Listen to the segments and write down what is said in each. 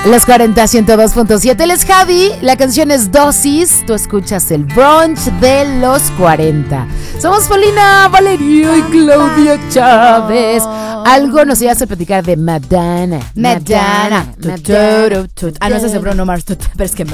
Los 40 102.7, él es Javi, la canción es Dosis, tú escuchas el brunch de los 40. Somos Paulina, Valerio y Claudia Chávez. Algo nos ibas a platicar de Madonna. Madonna. No, ese es Bruno Mars, pero es que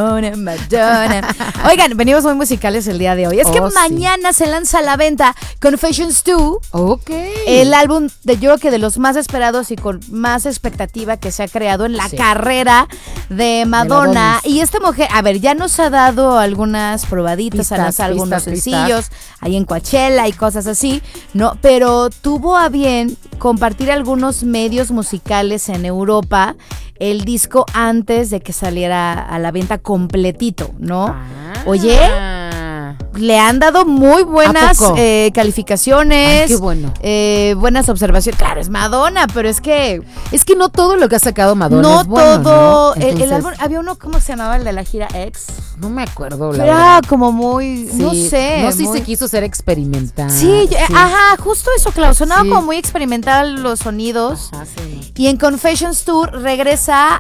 Madonna. Oigan, venimos muy musicales el día de hoy. Es que mañana se lanza a la venta Confessions 2. Ok. El álbum yo creo que de los más esperados y con más expectativa que se ha creado en la carrera de Madonna. Y esta mujer, a ver, ya nos ha dado algunas probaditas, ha lanzado algunos sencillos ahí en Coachella y cosas así, ¿no? Pero tuvo a bien compartir algunos medios musicales en Europa el disco antes de que saliera a la venta completito, ¿no? Oye, le han dado muy buenas calificaciones. Ay, qué bueno. Buenas observaciones. Claro, es Madonna, pero es que no todo lo que ha sacado Madonna es bueno, todo. ¿no? Entonces, el álbum, había uno, ¿cómo se llamaba? El de la gira X. No me acuerdo, la Era verdad. como muy, Sí, no sé. No sé si se quiso ser experimental. Sí, ajá, justo eso, Clau. Sonaba como muy experimental los sonidos. Ajá, sí. Y en Confessions Tour regresa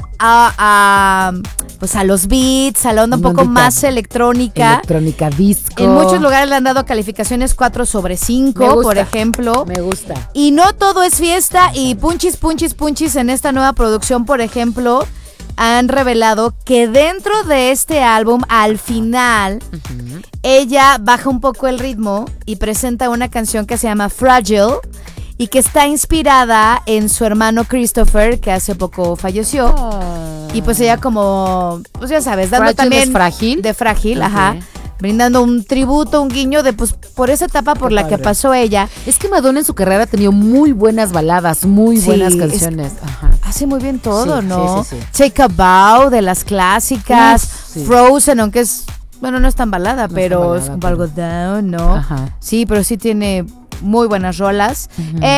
a los beats, a la onda un poco más electrónica. Electrónica, disco. En muchos lugares le han dado calificaciones 4/5, por ejemplo. Me gusta. Y no todo es fiesta y punchis en esta nueva producción, por ejemplo, han revelado que dentro de este álbum, al final, ella baja un poco el ritmo y presenta una canción que se llama Fragile y que está inspirada en su hermano Christopher, que hace poco falleció. Y pues ella como, pues ya sabes, dando también... ¿Es frágil? De frágil, ajá. Brindando un tributo, un guiño de pues por esa etapa por la que pasó ella. Es que Madonna en su carrera ha tenido muy buenas baladas, muy buenas canciones. Hace muy bien todo, sí, ¿no? Sí. Take a Bow, de las clásicas. Frozen, aunque es, bueno, no es tan balada, pero es como algo down, ¿no? Ajá. Sí, pero sí tiene muy buenas rolas.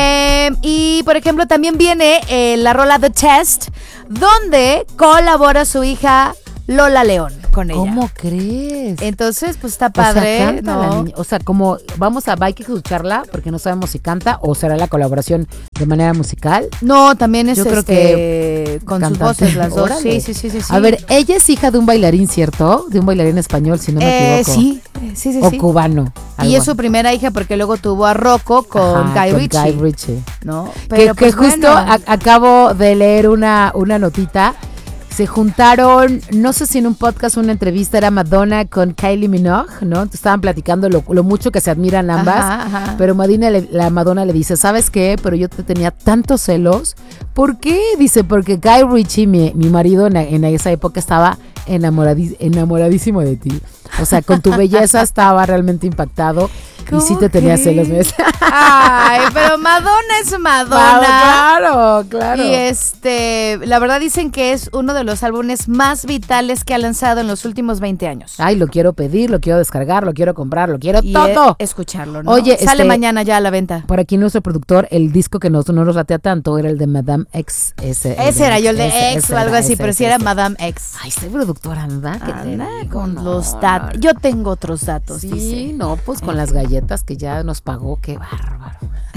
Y por ejemplo también viene la rola The Test, donde colabora su hija Lola León con ella. ¿Cómo crees? Entonces, pues está padre, canta ¿no? la niña. O sea, como hay que escucharla porque no sabemos si canta o será la colaboración de manera musical. No, también es yo creo que con cantante. sus voces las dos. Órale. Sí. A ver, ella es hija de un bailarín, ¿cierto? De un bailarín español, si no me equivoco. Sí. O cubano. Y es su primera hija porque luego tuvo a Rocco con Guy Ritchie. ¿No? Pero que justo acabo de leer una notita. Se juntaron, no sé si en un podcast o una entrevista, era Madonna con Kylie Minogue, ¿no? Estaban platicando lo mucho que se admiran ambas, ajá. Pero Madonna le dice, ¿sabes qué? Pero yo te tenía tantos celos. ¿Por qué? Dice, porque Guy Ritchie, mi marido en esa época, estaba enamoradísimo de ti. O sea, con tu belleza estaba realmente impactado. Y sí te tenía celos. Ay, pero Madonna es Madonna. Claro. Y la verdad dicen que es uno de los álbumes más vitales que ha lanzado en los últimos 20 años. Ay, lo quiero pedir, lo quiero descargar, lo quiero comprar, lo quiero todo. Escucharlo, ¿no? Oye, sale mañana ya a la venta. Por aquí nuestro productor, el disco que no nos latea tanto era el de Madame X. Ese era yo, el de X o algo así, pero sí era Madame X. Ay, soy productora, ¿verdad? Con los datos. Yo tengo otros datos, sí, dice. No, pues con las galletas que ya nos pagó, qué bárbaro.